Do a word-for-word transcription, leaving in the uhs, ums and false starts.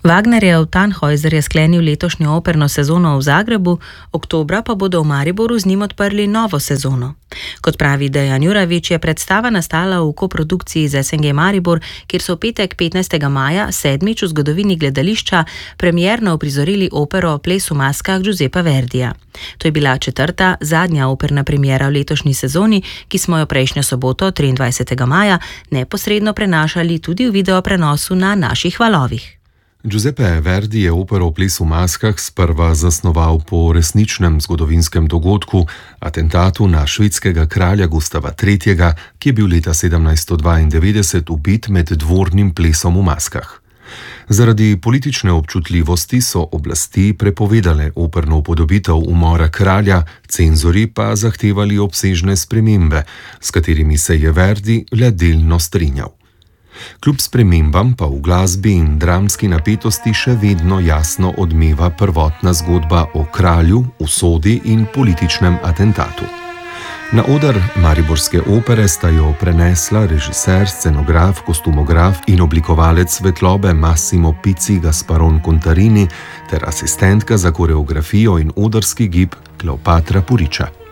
Wagnerjev Tannhäuser je sklenil letošnjo operno sezono v Zagrebu, oktobra pa bodo v Mariboru z njim odprli novo sezono. Kot pravi Dejan Juravič, je predstava nastala v koprodukciji z S N G Maribor, kjer so v petek petnajstega maja sedmič v zgodovini gledališča premierno uprizorili opero Ples v maskah Giuseppa Verdija. To je bila četrta, zadnja operna premiera v letošnji sezoni, ki smo jo prejšnjo soboto, triindvajsetega maja, neposredno prenašali tudi v video prenosu na naših valovih. Giuseppe Verdi je opero Ples v maskah sprva zasnoval po resničnem zgodovinskem dogodku, atentatu na švedskega kralja Gustava tretjega, ki je bil leta sedemnajststo dvaindevetdeset ubit med dvornim plesom v maskah. Zaradi politične občutljivosti so oblasti prepovedale operno upodobitev umora kralja, cenzorji pa zahtevali obsežne spremembe, s katerimi se je Verdi le delno strinjal. Kljub spremembam pa v glasbi in dramski napetosti še vedno jasno odmeva prvotna zgodba o kralju, usodi in političnem atentatu. Na oder mariborske opere sta jo prenesla režiser, scenograf, kostumograf in oblikovalec svetlobe Massimo Pizzi Gasparon Contarini ter asistentka za koreografijo in odrski gib Kleopatra Puriča.